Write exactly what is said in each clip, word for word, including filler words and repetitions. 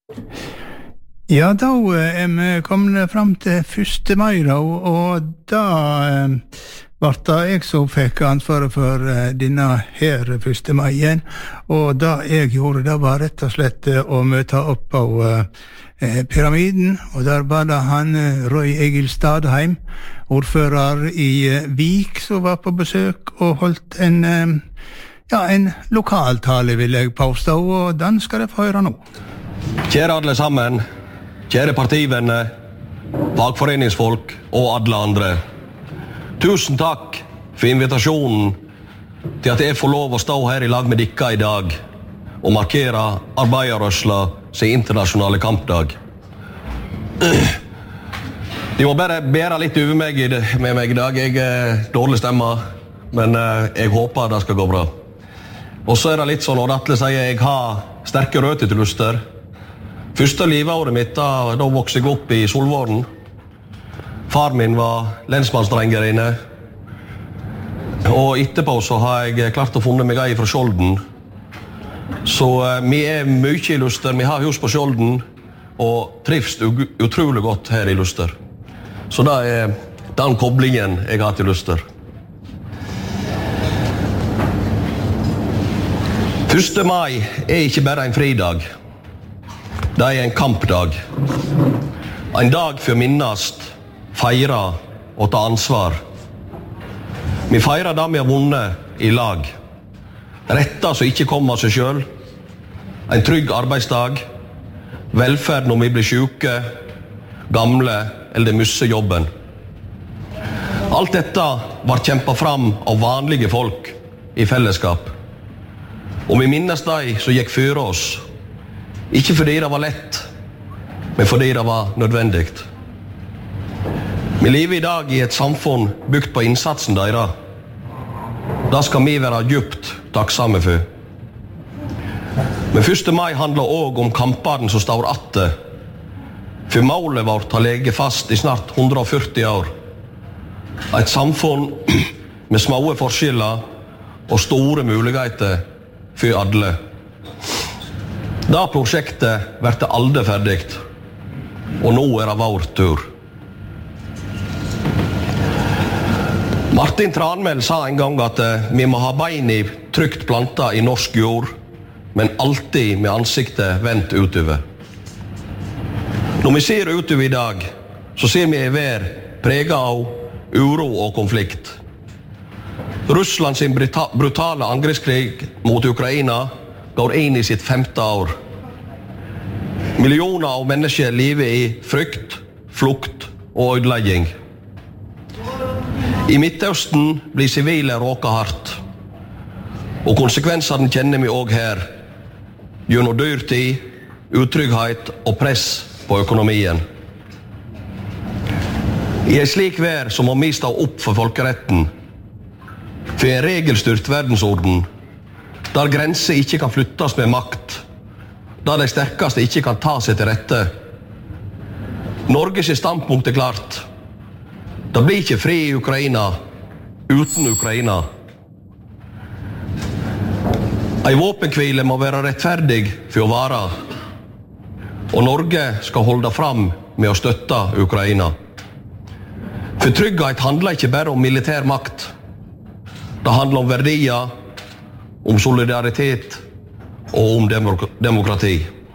Ja, da er vi kommet frem til første mai da, og da var det jeg som fikk ansvaret for denne her første maien, og da jeg gjorde det var rett og slett å møte opp på eh, pyramiden, og der var det han Roy Egil Stadheim, ordfører i eh, Vik, som var på besøk og holdt en, eh, ja, en lokaltale, vil jeg påstå, og den skal jeg få høre nå. Kjære alle sammen, kjære partivenner, fagforeningsfolk og alle andre. Tusen takk for invitasjonen til at jeg får lov å stå her i lag med dere i dag og markere arbeiderrørsla sin internasjonale kampdag. De må bare bære litt over meg med meg i dag. Jeg er dårlig stemme, men jeg håper det skal gå bra. Og så er det litt sånn, når Atle sier jeg har sterke røtter til Luster. Første livet mitt, da, da vokste jeg opp i Solvåren. Far min var lensmannsdrenger inne. Og etterpå så har jeg klart å funne meg ei fra Skjolden. Så eh, vi er mye i Luster. Vi har hus på Skjolden og trives utrolig godt her i Luster. Så det er den koblingen jeg har til Luster. første mai er ikke bare en fridag. Det er en kampdag. En dag for å minnast, feire og ta ansvar. Vi feirer det vi har vunnet i lag. Retter som ikke kommer av seg selv. En trygg arbeidsdag. Velferd når vi blir syke, gamle eller mister jobben. Alt dette var kjempet fram av vanlige folk i fellesskap. Og vi minnes de som gikk før oss. Ikke fordi det var lett, men fordi det var nødvendig. Vi lever i dag i et samfunn bygd på innsatsen deres. Det skal vi være djupt takksomme for. Men første mai handler også om kampene som står atte. For målet vårt har ligget fast i snart hundre og førti år. Et samfunn med små forskjeller og store muligheter for alle. Da prosjektet blir aldri ferdig, og nå er det vår tur. Martin Tranmæl sa en gang at vi må ha beina trygt planta i norsk jord, men alltid med ansiktet vendt utover. Når vi ser utover i dag, så ser vi en vær preget av uro og konflikt. Russlands brutale angrepskrig mot Ukraina går inn i sitt femte år. Millioner av mennesker lever i frykt, flukt og ødelegging. I Midtøsten blir sivile råket hardt, og konsekvensene kjenner vi også her, gjennom dyrtid, utrygghet og press på økonomien. I en slik vær så må vi stå opp for folkeretten, for en regelstyrt verdensorden, der grenser ikke kan flyttes med makt, der de sterkeste ikke kan ta seg til rette. Norges standpunkt er klart. Det blir ikke fri i Ukraina uten Ukraina. En våpenhvile må være rettferdig for å vare, og Norge skal holde fram med å støtte Ukraina. For trygghet handler ikke bare om militær makt. Det handler om verdier, om solidaritet og om demok- demokrati.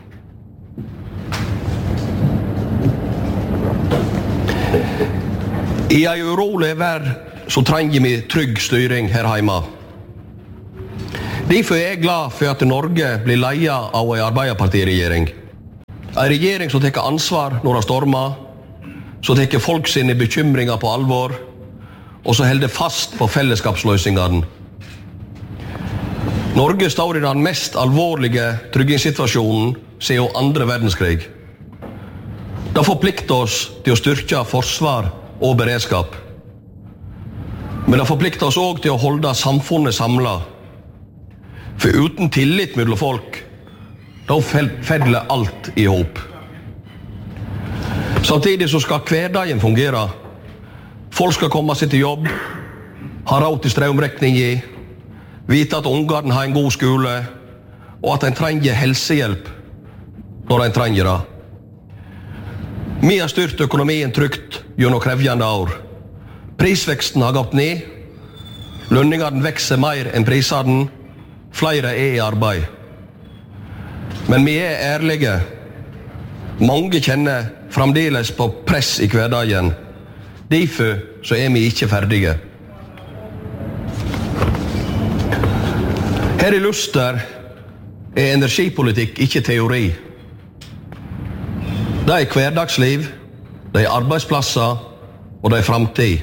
I en urolig verden så trenger vi trygg styring her hjemme. Derfor er jeg glad for at Norge blir ledet av en arbeiderpartiregjering. En regjering som tar ansvar når det stormer, som tar folk sine bekymringer på alvor, og som holder fast på fellesskapsløsningene. Norge står i den mest alvorlige tryggingssituasjonen siden andre verdenskrig. Det forplikter oss til å styrke forsvar og beredskap. Men det forplikter oss også til å holde samfunnet samlet. For uten tillit mellom folk, da faller alt i hop. Samtidig så skal hverdagen fungere. Folk skal komme seg til jobb, ha råd til strømregning i, vite at ungene har en god skole, og at en trenger helsehjelp når en trenger det. Vi har styrt økonomien trygt gjennom krevjende år. Prisveksten har gått ned, lønningene vekser mer enn prisene, flere er i arbeid. Men vi er ærlige. Mange kjenner fremdeles på press i hverdagen. Derfor så er vi ikke ferdige. Her i Luster er energipolitikk ikke teori. Det er hverdagsliv, det er arbeidsplasser og det er fremtid.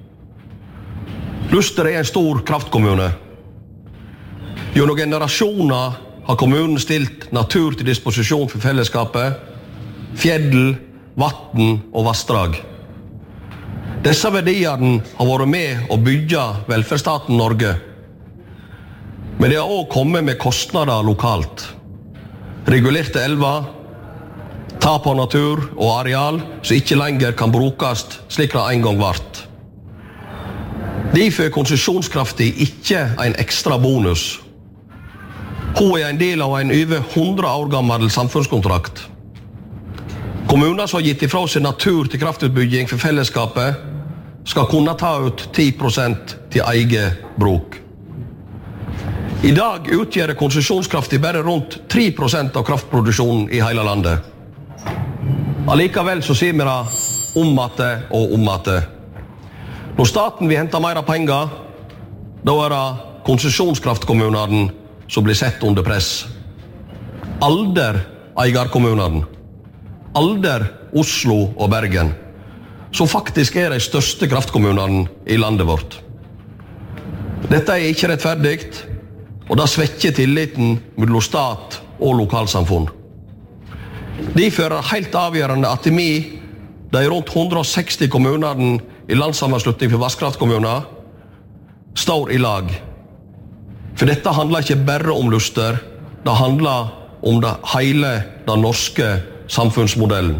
Luster er en stor kraftkommune. Gjennom generasjoner har kommunen stilt natur til disposisjon for fellesskapet, fjell, vatten og vassdrag. Disse verdiene har vært med å bygge velferdsstaten Norge. Men det har også kommet med kostnader lokalt. Regulerte elver, tap av natur og areal som ikke lenger kan brukes slik det en gang vart. Derfor er konsesjonskraftig ikke en ekstra bonus. Hun er en del av en over hundre år gammel samfunnskontrakt. Kommuner som har gitt ifra seg natur til kraftutbygging for fellesskapet, skal kunne ta ut ti prosent til eget bruk. I dag utgjør konsesjonskraftig bare rundt tre prosent av kraftproduksjonen i hele landet. Allikevel så sier vi det om at det og om at det. Når staten vil hente mer penger, da er det konsesjonskraftkommunene som blir sett under press. Alder eierkommunene. Alder Oslo og Bergen, som faktisk er de største kraftkommunene i landet vårt. Dette er ikke rettferdig, og det svekker tilliten mellom stat og lokalsamfunn. Derfor er det helt avgjørende at vi, de rundt hundre og seksti kommunene i landssammenslutning for vasskraftkommuner, står i lag. For dette handler ikke bare om Luster, det handler om det hele den norske samfunnsmodellen.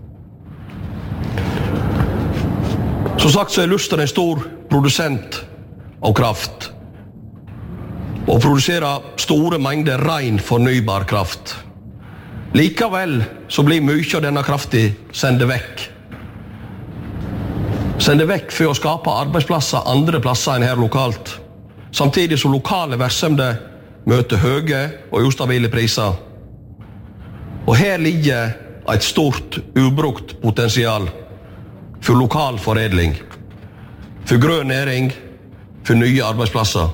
Som sagt så er Luster en stor produsent av kraft, og produserer store mengder ren fornybar kraft. Likevel så blir mye av denne kraften sendt vekk. Sendt vekk for å skape arbeidsplasser andre plasser enn her lokalt, samtidig som lokale virksomheter møter høye og ustabile priser. Og her ligger et stort ubrukt potensial for lokal foredling, for grønn næring, for nye arbeidsplasser.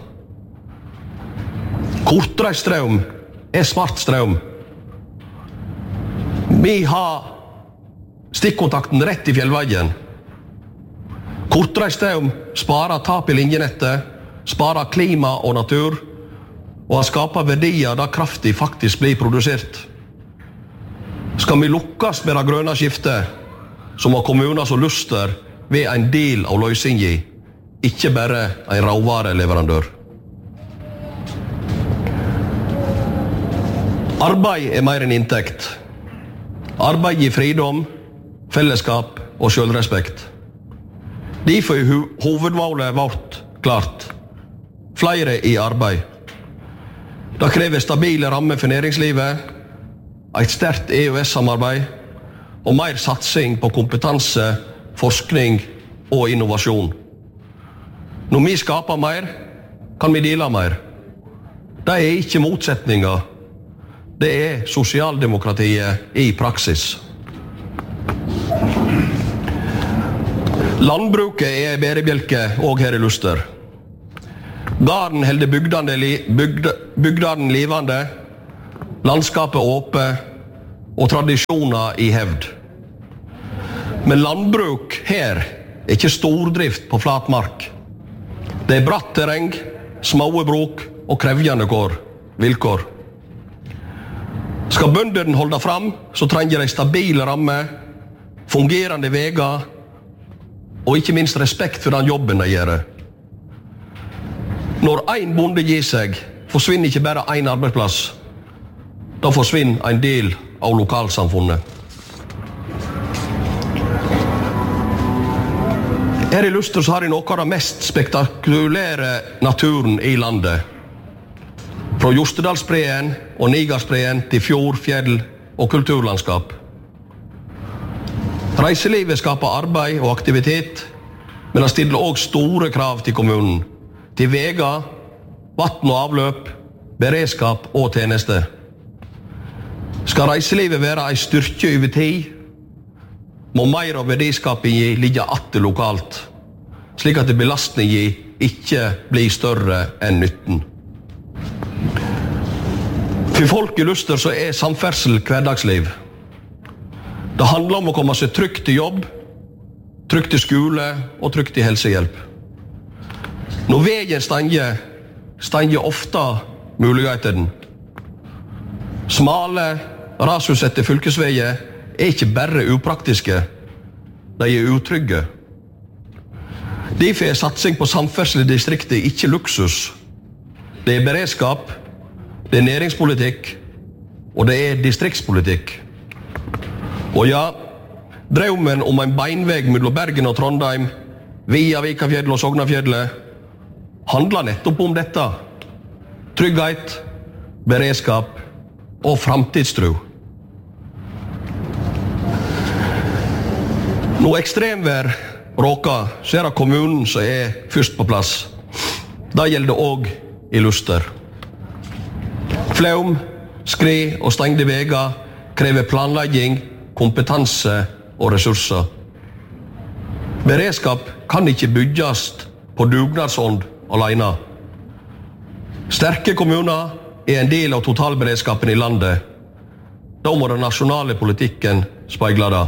Kortreist strøm er smart strøm. Vi har stikkontakten rett i fjellveien. Kortreist strøm sparer tap i linjenettet, sparer klima og natur, og har skaper verdier der kraftig faktisk blir produsert. Skal vi lukkes med det grønne skiftet, så må kommuner som Luster være en del av løsningen, ikke bare en råvareleverandør. Arbeid er mer enn inntekt. Arbeid gir fridom, fellesskap og selvrespekt. Derfor er ho- hovedmålet vårt klart. Flere i arbeid. Det krever stabile rammer for næringslivet, et sterkt E U S-samarbeid og mer satsing på kompetanse, forskning og innovasjon. Når vi skaper mer, kan vi dele mer. Det er ikke motsetninger. Det er sosialdemokratiet i praksis. Landbruket er en bærebjelke også her i Luster. Garden holder bygdene, bygd, bygdene livende, landskapet åpent og tradisjoner i hevd. Men landbruk her er ikke stordrift på flat mark. Det er bratt terreng, små bruk og krevjende kår, vilkår. Skal bøndene holde fram, så trenger de stabile rammer, fungerende veger og ikke minst respekt for den jobben de gjør. Når en bonde gir seg, forsvinner ikke bare en arbeidsplass. Da forsvinner en del av lokalsamfunnet. Her i Luster så har jeg noe av den mest spektakulære naturen i landet. Fra Jostedalsbreen og Nigarsbreen til fjord, fjell, og kulturlandskap. Reiselivet skaper arbeid og aktivitet, men det stiller også store krav til kommunen, til veger, vatten og avløp, beredskap og tjeneste. Skal reiselivet være en styrke over tid, må mer av verdiskapingen ligge atter lokalt, slik at belastningen ikke blir større enn nytten. For folk i Luster så er samferdsel hverdagsliv. Det handler om å komme seg trygt til jobb, trygt til skole og trygt til helsehjelp. Når veien stanger, stanger ofte muligheten. Smale, rasutsette fylkesveier er ikke bare upraktiske, de er utrygge. Derfor er satsing på samferdsel i distriktet ikke luksus. Det er beredskap, det er næringspolitikk, og det er distriktspolitikk. Og ja, drømmen om en beinveg mellom Bergen og Trondheim, via Vikafjellet og Sognafjellet, handler nettopp om dette. Trygghet, beredskap og framtidstro. Når ekstremvær råker, så er det kommunen som er først på plass. Det gjelder også i Luster. Flaum, skred og stengte veger krever planlegging, kompetanse og ressurser. Beredskap kan ikke bygges på dugnadsånd alene. Sterke kommuner er en del av totalberedskapen i landet. Da må den nasjonale politikken speile det.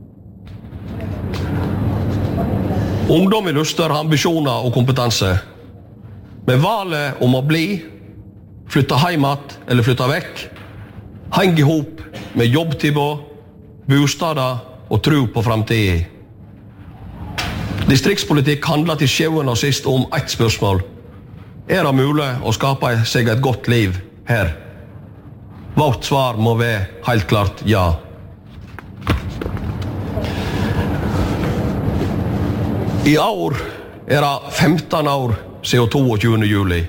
Ungdom i Luster har ambisjoner og kompetanse. Men valget om å bli, flytte heimat eller flytte vekk, henger ihop med jobbtilbud, bostader og tro på framtiden. Distriktspolitikk handler til sjuende og sist om ett spørsmål. Er det mulig å skape seg et godt liv her? Vårt svar må være helt klart ja. I år er det femten år siden toogtyvende juli.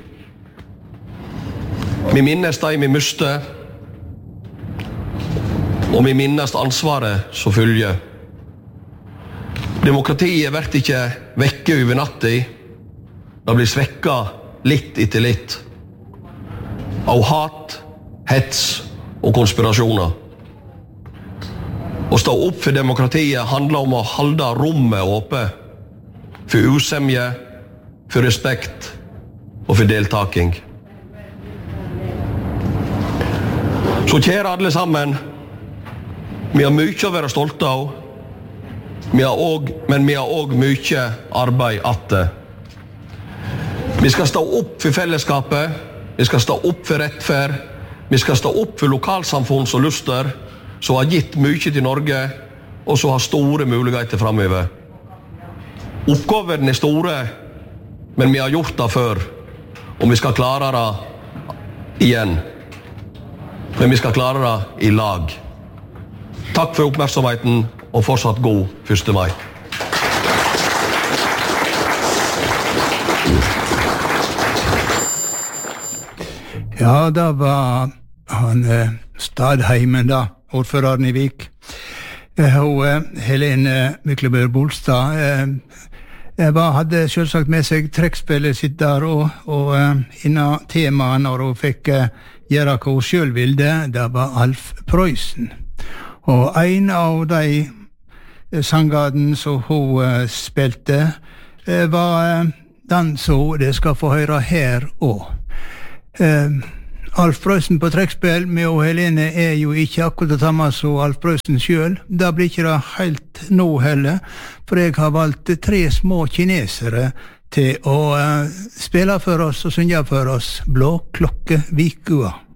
Vi minnes de vi mistet, og vi minnes ansvaret som følger. Demokratiet blir ikke vekke over natten. Det blir svekket litt etter litt. Av hat, hets og konspirasjoner. Å stå opp for demokratiet handler om å holde rommet åpent. For usemje, for respekt og for deltaking. Så kjære alle sammen, vi har mye å være stolte av, vi har også, men vi har også mye arbeid atter. Vi skal stå opp for fellesskapet, vi skal stå opp for rettferd, vi skal stå opp for lokalsamfunn som Luster, som har gitt mye til Norge, og som har store muligheter fremover. Oppgaven er store, men vi har gjort det før, og vi skal klare det igjen. Men vi skal klare det i lag. Takk for oppmerksomheten, og fortsatt god første mai. Ja, da var han eh, Stadheimen da, ordføreren i Vik. Eh, og eh, Helene Myklebø Bolstad eh, var, hadde selvsagt med seg trekkspillet sitt der, og, og eh, innan temaet når hun fikk eh, gjøre hva hun selv ville, det var Alf Prøysen. Og en av de eh, sangene som hun eh, spilte, eh, var eh, den som det skal få høre her også. Eh, Alf Prøysen på trekkspill med og Helene er jo ikke akkurat det samme som Alf Prøysen selv. Det blir ikke det helt nå heller, for jeg har valgt tre små kinesere til å uh, spille for oss og synge for oss Blå klokke Vikua.